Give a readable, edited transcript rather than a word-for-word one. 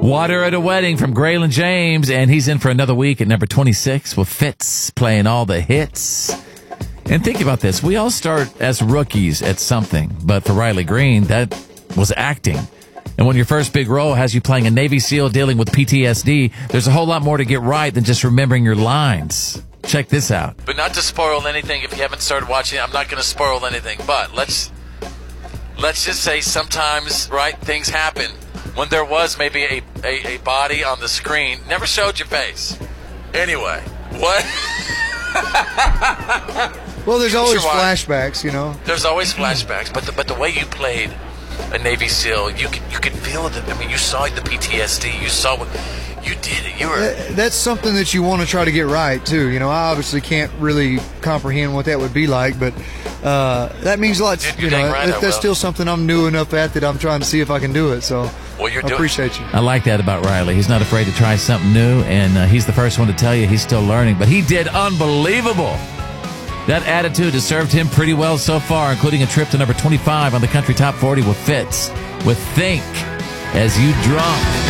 Water at a Wedding from Graylin James, and he's in for another week at number 26 with Fitz playing all the hits. And think about this. We all start as rookies at something, but for Riley Green, that was acting. And when your first big role has you playing a Navy SEAL dealing with PTSD, there's a whole lot more to get right than just remembering your lines. Check this out. But not to spoil anything, if you haven't started watching, I'm not going to spoil anything. But let's just say sometimes, right, things happen. When there was maybe a body on the screen, never showed your face. Anyway, what? Well, there's always flashbacks, you know. There's always flashbacks, but the way you played a Navy SEAL, you could feel it. I mean, you saw the PTSD. You saw what you did. You were. That's something that you want to try to get right too. You know, I obviously can't really comprehend what that would be like, but that means a lot. You know, that's still something I'm new enough at that I'm trying to see if I can do it. So, I appreciate you. I like that about Riley. He's not afraid to try something new, and he's the first one to tell you he's still learning. But he did unbelievable. That attitude has served him pretty well so far, including a trip to number 25 on the Country Top 40 with Fitz, with Think As You Drunk.